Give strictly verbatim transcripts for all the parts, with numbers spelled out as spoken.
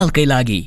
कै लागि।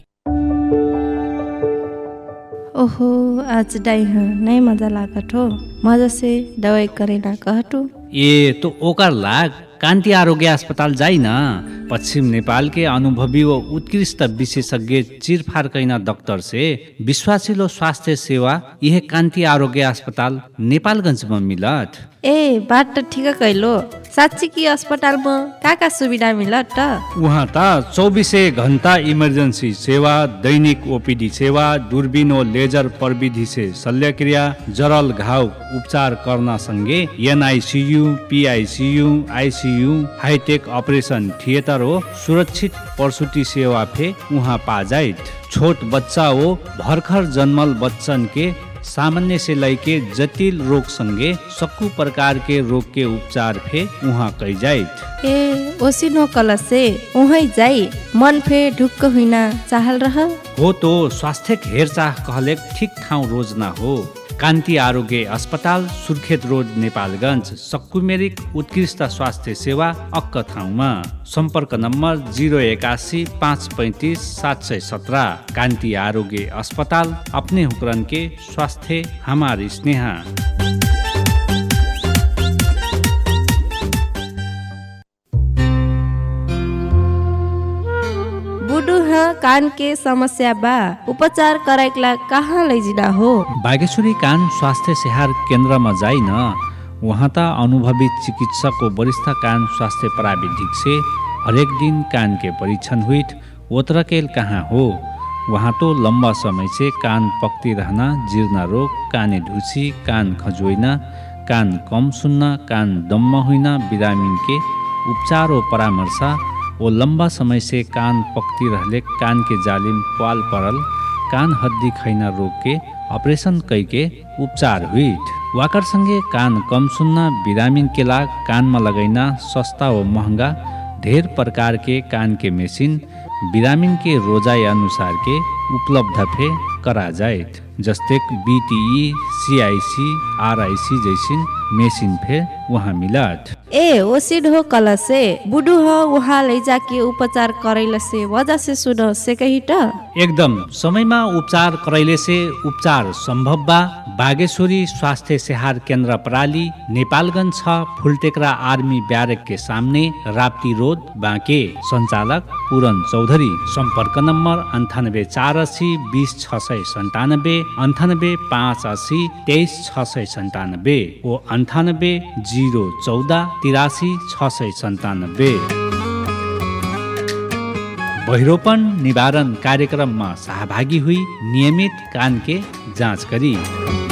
ओहो आज डाई हाँ नहीं मजा लागत हो, मजा से दवाई करे ना कहटू। ए तो ओकर लाग कान्ति आरोग्य अस्पताल जाई न। पश्चिम नेपाल के अनुभवी व उत्कृष्ट विशेषज्ञ चिरफार कैना डॉक्टर से विश्वासिलो स्वास्थ्य सेवा यह कान्ति आरोग्य अस्पताल नेपालगंज में मिलत। ए बात तो ठीक कैलो, साँच्ची की अस्पताल में का का सुविधा मिलत त? वहाँ त चौबीसै घंटा इमर्जेंसी सेवा, दैनिक ओपीडी सेवा, दूरबीन और लेजर प्रविधि से शल्यक्रिया, जरल घाव उपचार करना संगे NICU, PICU, ICU, hi tech operation theatre हो सुरक्षित प्रसूति सेवा फे वहाँ पा जाइत। छोट बच्चा हो भर्खर जन्मल बच्चन के सामान्य से लैके जटिल रोग संगे सक्कू प्रकार के रोग के उपचार फे वहाँ कई जाइत। ए ओसिनो कल से वहीं जाई मन फे ढुक्क हुइना चाहल रह हो तो स्वास्थ्य हेरचाह कहले ठीक ठाउँ रोज ना हो। कान्ति आरोग्य अस्पताल सुर्खेत रोड नेपालगंज सक्कुमेरिक उत्कृष्ट स्वास्थ्य सेवा अक्क ठाउँमा। सम्पर्क नम्बर जीरो एकासी पाँच पैंतीस सात सय सत्रह। कान्ति आरोग्य अस्पताल अपने हुकरन के स्वास्थ्य हमारी स्नेहा। बुडू हाँ कान के समस्या बा, उपचार कराइकला कहाँ लैजिना हो? बागेश्वरी कान स्वास्थ्य सेहार केन्द्र में जाई न। वहाँ त अनुभवी चिकित्सक को वरिष्ठ कान स्वास्थ्य प्राविधिक से हरेक दिन कान के परीक्षण हुईत ओतरकेल कहाँ हो। वहाँ तो लंबा समय से कान पकती रहना, जीर्ण रोग, काने ढुसी, कान खजोइना, कान कम सुनना, कान दम्म हुइना, बिरामीन के उपचार और परामर्श वो लंबा समय से कान पकती रहले कान के जालिम पाल परल, कान हड्डी खैना रोग के ऑपरेशन कई के उपचार हुई। वाकर संगे कान कम सुनना बिरामीन के लाग कान में लगैना सस्ता व महंगा ढेर प्रकार के कान के मेसिन बिरामीन के रोजाई अनुसार के उपलब्ध फे करा जाए। जस्ते बीटीई, सीआईसी, आरआईसी जैसी मेसिन फे वहाँ मिलत। ए ओसिड हो कल से बुडू हो वहाँ ले जाके उपचार करैले से वजह से सुनो से कही त एकदम समयमा उपचार करैले से उपचार संभव बा। बागेश्वरी स्वास्थ्य सेहार केन्द्र प्राली नेपालगंज छ फुलटेकरा आर्मी ब्यारेक के सामने राप्ती रोड बाँके। संचालक पूरन चौधरी। संपर्क नम्बर अंठानब्बे चार अस्सी बीस छ सय सन्तानब्बे, अंठानब्बे पाँच अस्सी तेईस छ सय सन्तानब्बे ओ अंठानब्बे जीरो चौदह तिरासी छ सय सन्तानब्बे। बहिरोपन निवारण कार्यक्रम में सहभागी हुई नियमित कान के जांच करी।